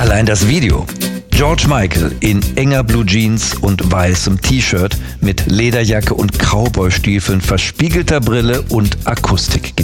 Allein das Video. George Michael in enger Blue Jeans und weißem T-Shirt mit Lederjacke und Cowboy-Stiefeln, verspiegelter Brille und Akustikgitarre.